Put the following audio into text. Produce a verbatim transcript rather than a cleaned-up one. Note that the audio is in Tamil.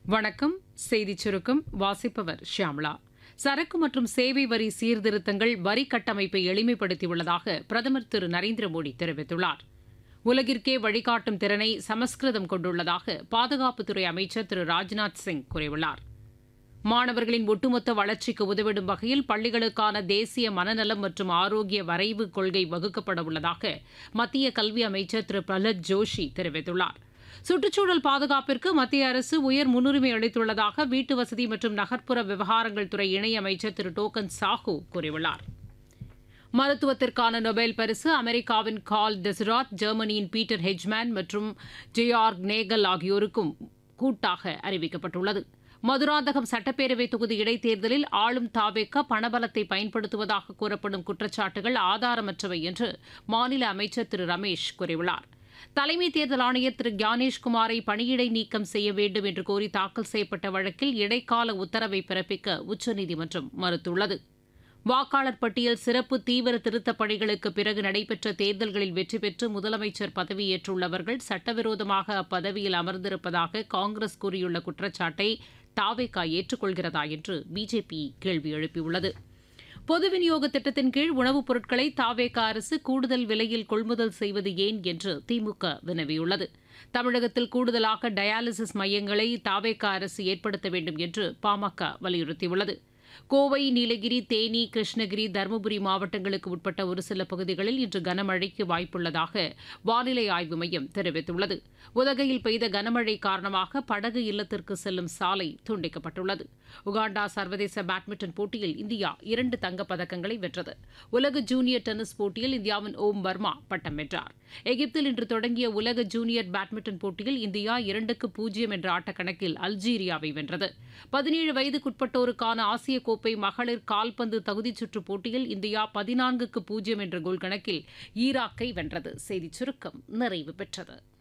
வணக்கம். செய்திச் சுருக்கம் வாசிப்பவர் ஷியாம்ளா. சரக்கு மற்றும் சேவை வரி சீர்திருத்தங்கள் வரி கட்டமைப்பை எளிமைப்படுத்தியுள்ளதாக பிரதமர் திரு நரேந்திர மோடி தெரிவித்துள்ளார். உலகிற்கே வழிகாட்டும் திறனை சமஸ்கிருதம் கொண்டுள்ளதாக பாதுகாப்புத்துறை அமைச்சர் திரு ராஜ்நாத் சிங் கூறியுள்ளார். மாணவர்களின் ஒட்டுமொத்த வளர்ச்சிக்கு உதவிடும் வகையில் பள்ளிகளுக்கான தேசிய மனநலம் மற்றும் ஆரோக்கிய வரைவு கொள்கை வகுக்கப்பட உள்ளதாக மத்திய கல்வி அமைச்சர் திரு பிரஹ்லாத் ஜோஷி தெரிவித்துள்ளார். சுற்றுச்சூழல் பாதுகாப்பிற்கு மத்திய அரசு உயர் முன்னுரிமை அளித்துள்ளதாக வீட்டு வசதி மற்றும் நகர்ப்புற விவகாரங்கள் துறை இணையமைச்சர் திரு டோக்கன் சாஹூ கூறியுள்ளார். மருத்துவத்திற்கான நொபேல் பரிசு அமெரிக்காவின் கால் டெசராட், ஜெர்மனியின் பீட்டர் ஹெஜ்மேன் மற்றும் ஜெயார்க் நேகல் ஆகியோருக்கும் கூட்டாக அறிவிக்கப்பட்டுள்ளது. மதுராந்தகம் சட்டப்பேரவை தொகுதி இடைத்தேர்தலில் ஆளும் தாவேக பணபலத்தை பயன்படுத்துவதாக கூறப்படும் குற்றச்சாட்டுகள் ஆதாரமற்றவை என்று மாநில அமைச்சர் திரு ரமேஷ் கூறியுள்ளார். தலைமை தேர்தல் ஆணையர் திரு ஞானேஷ்குமாரை பணியிடை நீக்கம் செய்ய வேண்டும் என்று கோரி தாக்கல் செய்யப்பட்ட வழக்கில் இடைக்கால உத்தரவை பிறப்பிக்க உச்சநீதிமன்றம் மறுத்துள்ளது. வாக்காளர் பட்டியல் சிறப்பு தீவிர திருத்தப் பணிகளுக்கு பிறகு நடைபெற்ற தேர்தல்களில் வெற்றி பெற்று முதலமைச்சர் பதவியேற்றுள்ளவர்கள் சட்டவிரோதமாக அப்பதவியில் அமர்ந்திருப்பதாக காங்கிரஸ் கூறியுள்ள குற்றச்சாட்டை தாவேகா ஏற்றுக்கொள்கிறதா என்று பிஜேபி கேள்வி எழுப்பியுள்ளது. பொது விநியோக திட்டத்தின் கீழ் உணவுப் பொருட்களை தாவேகா அரசு கூடுதல் விலையில் கொள்முதல் செய்வது ஏன் என்று திமுக வினவியுள்ளது. தமிழகத்தில் கூடுதலாக டயாலிசிஸ் மையங்களை தாவேகா அரசு ஏற்படுத்த வேண்டும் என்று பாமக வலியுறுத்தியுள்ளது. கோவை, நீலகிரி, தேனி, கிருஷ்ணகிரி, தருமபுரி மாவட்டங்களுக்கு உட்பட்ட ஒரு சில பகுதிகளில் இன்று கனமழைக்கு வாய்ப்புள்ளதாக வானிலை ஆய்வு மையம் தெரிவித்துள்ளது. உதகையில் பெய்த கனமழை காரணமாக படகு இல்லத்திற்கு செல்லும் சாலை துண்டிக்கப்பட்டுள்ளது. உகாண்டா சர்வதேச பேட்மிண்டன் போட்டியில் இந்தியா இரண்டு தங்கப்பதக்கங்களை வென்றது. உலக ஜூனியர் டென்னிஸ் போட்டியில் இந்தியாவின் ஓம் வர்மா பட்டம் வென்றார். எகிப்தில் இன்று தொடங்கிய உலக ஜூனியர் பேட்மிண்டன் போட்டியில் இந்தியா இரண்டுக்கு பூஜ்ஜியம் என்ற ஆட்டக்கணக்கில் அல்ஜீரியாவை வென்றது. பதினேழு வயதுக்குட்பட்டோருக்கான ஆசிய கோப்பை மகளிர் கால்பந்து தகுதிச் சுற்றுப் போட்டியில் இந்தியா பதினான்குக்கு பூஜ்ஜியம் என்ற கோல் கணக்கில் ஈராக்கை வென்றது. செய்திச் சுருக்கம் நிறைவு பெற்றது.